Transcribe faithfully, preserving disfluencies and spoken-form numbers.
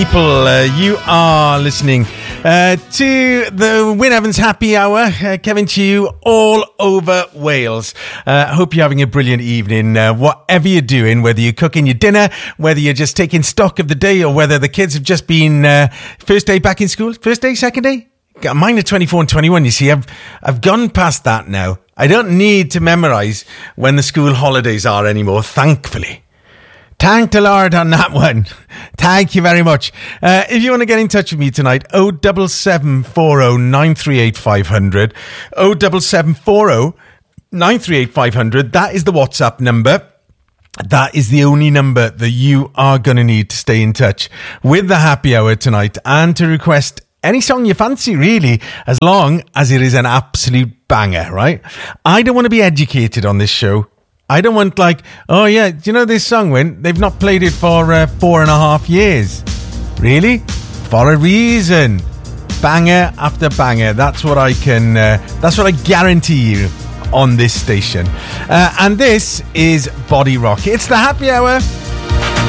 People, uh, you are listening uh, to the Wyn Evans Happy Hour, uh, Kevin Chew, all over Wales. I uh, hope you're having a brilliant evening, uh, whatever you're doing, whether you're cooking your dinner, whether you're just taking stock of the day, or whether the kids have just been uh, first day back in school, first day, second day? Mine are twenty-four and twenty-one, you see. I've, I've gone past that now. I don't need to memorise when the school holidays are anymore, thankfully. Thank the Lord on that one. Thank you very much. Uh, if you want to get in touch with me tonight, oh seven seven four oh nine three eight five hundred, oh seven seven four oh nine three eight five hundred. That is the WhatsApp number. That is the only number that you are going to need to stay in touch with the happy hour tonight and to request any song you fancy, really, as long as it is an absolute banger, right? I don't want to be educated on this show. I don't want like, oh yeah, do you know this song, Wyn? They've not played it for uh, four and a half years. Really? For a reason. Banger after banger. That's what I can, uh, that's what I guarantee you on this station. Uh, and this is Body Rock. It's the happy hour.